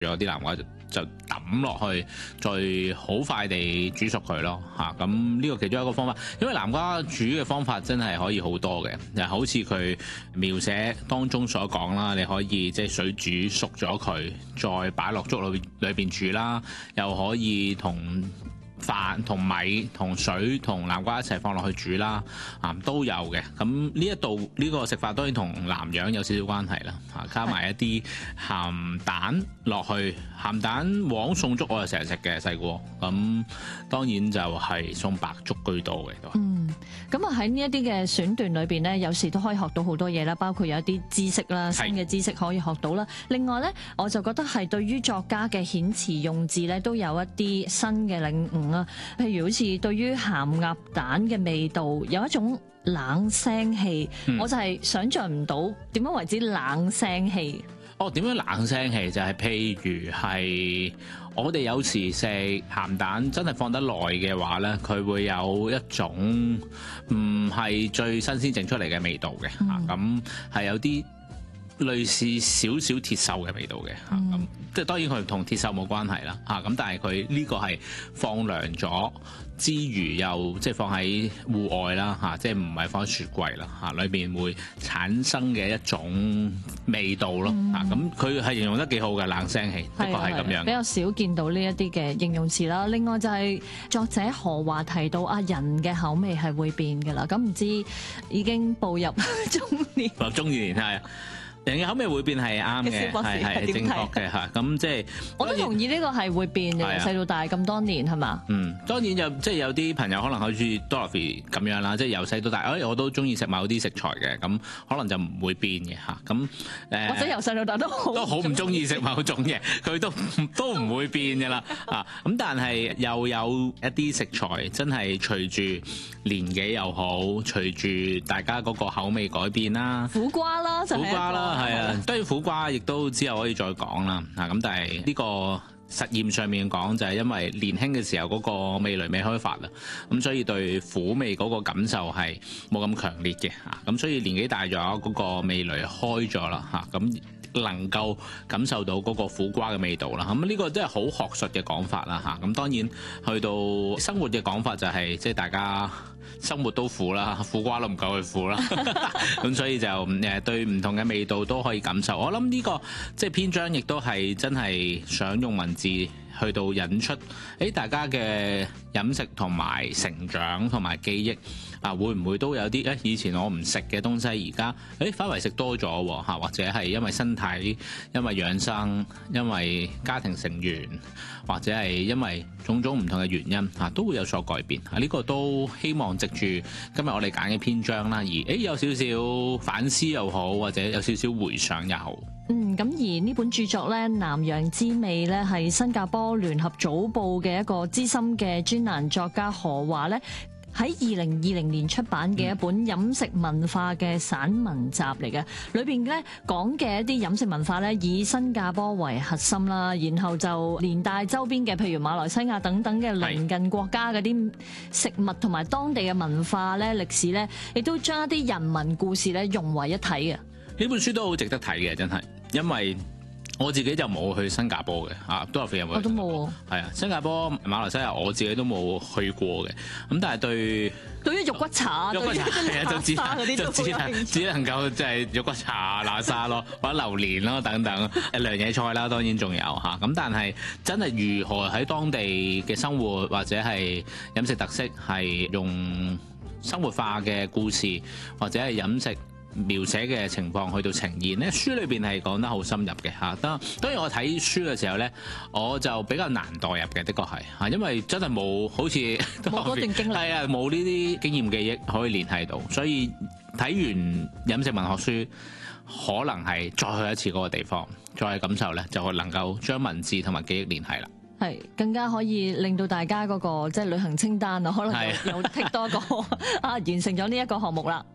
咗啲南瓜就抌落去，再好快地煮熟佢咯嚇。咁呢個其中一個方法，因為南瓜煮嘅方法真係可以好多嘅，就好似佢描寫當中所講啦，你可以即係水煮熟咗佢，再擺落粥裏邊煮啦，又可以同飯同米同水同南瓜一齊放落去煮啦，都有嘅。咁呢一道呢個食法當然同南洋有少少關係啦，加埋一啲鹹蛋落去，鹹蛋黃送粥我就成日食嘅細個，咁當然就係送白粥居多嘅都。 咁啊喺呢一啲嘅選段裏邊呢，有時都可以學到好多嘢啦，包括有一啲知識啦，新嘅知識可以學到啦。另外呢，我就覺得係對於作家嘅遣詞用字呢，都有一啲新嘅領悟啊。譬如好似對於鹹鴨蛋嘅味道有一種冷聲氣，我就係想像唔到點樣為之冷聲氣。 點樣冷聲氣？就係譬如係我哋有時食鹹蛋真係放得耐嘅話呢，佢會有一種唔係最新鮮整出嚟嘅味道嘅嚇，咁係有啲類似少少鐵鏽嘅味道嘅嚇，咁即係當然佢同鐵鏽冇關係啦嚇，咁但係佢呢個係放涼咗之餘又即係放喺戶外啦嚇，即係唔係放喺雪櫃啦嚇，裏邊會產生嘅一種味道咯嚇，咁佢係形容得幾好嘅冷聲氣，的確係咁樣。 比較少見到呢一啲嘅形容詞啦。另外就係作者何華提到人嘅口味係會變㗎啦，咁唔知已經步入中年。 中年係。人嘅口味會變係啱嘅，係正確嘅嚇。咁即係我都同意呢個係會變嘅，由細到大咁多年係嘛？ 當然就即係有啲朋友可能好似 Dorothy 咁樣啦，即係由細到大，我都中意食某啲食材嘅，咁可能就唔會變嘅嚇。咁或者由細到大都好唔中意食某種嘢，佢都唔會變嘅啦啊！咁但係又有一啲食材真係隨住年紀又好，隨住大家嗰個口味改變啦。 苦瓜啦，就係苦瓜啦。 係啊，當然苦瓜亦都之後可以再講啦。咁但係呢個實驗上面講就係因為年輕嘅時候嗰個味蕾未開發啦，咁所以對苦味嗰個感受係冇咁強烈嘅嚇。咁所以年紀大咗嗰個味蕾開咗啦嚇，咁能夠感受到嗰個苦瓜嘅味道啦。咁呢個真係好學術嘅講法啦嚇。咁當然去到生活嘅講法就係即係大家生活都苦啦，苦瓜都唔夠佢苦啦，咁所以就對唔同嘅味道都可以感受。我諗呢個即係篇章亦都係真係想用文字去到引出大家嘅飲食同埋成長同埋記憶會唔會都有啲以前我唔食嘅東西，而家反為食多咗喎，或者係因為身體、因為養生、因為家庭成員，或者係因為種種唔同嘅原因都會有所改變。呢個都希望藉住今日我哋揀嘅篇章啦，而有少少反思又好，或者有少少回想又好。 咁而呢本著作咧《南洋滋味》咧，係新加坡聯合早報嘅一個資深嘅專欄作家何華咧，喺2020年出版嘅一本飲食文化嘅散文集嚟嘅，裏邊咧講嘅一啲飲食文化咧，以新加坡為核心啦，然後就連帶周邊嘅，譬如馬來西亞等等嘅鄰近國家嗰啲食物同埋當地嘅文化咧、歷史咧，亦都將一啲人文故事咧融為一體嘅。 呢本書都好值得睇嘅，真係，因為我自己就冇去新加坡嘅，Dorothy有冇？ 我都冇。 係啊，新加坡、馬來西亞我自己都冇去過嘅。咁但係對於肉骨茶、 係啊，就只能夠即係肉骨茶、喇沙咯，或者榴蓮咯等等，涼野菜啦，當然仲有嚇。咁但係真係如何喺當地嘅生活或者係飲食特色係用生活化嘅故事或者係飲食描寫嘅情況去到呈現咧，書裏邊係講得好深入嘅嚇。當然我睇書嘅時候咧，我就比較難代入嘅，的確係嚇，因為真係冇好似冇嗰段經歷， 係啊，冇呢啲經驗記憶可以聯繫到，所以睇完飲食文學書，可能係再去一次嗰個地方，再去感受咧，就能夠將文字同埋記憶聯繫啦。 係更加可以令到大家嗰個即係旅行清單啊，可能又剔多個完成咗呢一個項目啦。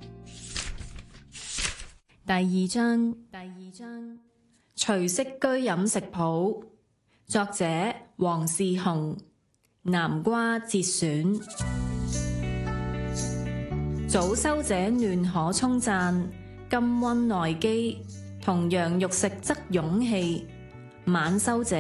第二章徐式居飲食譜，作者黃士雄，南瓜節選。早收者暖可充贊，金溫內機，同樣欲食則勇氣，晚收者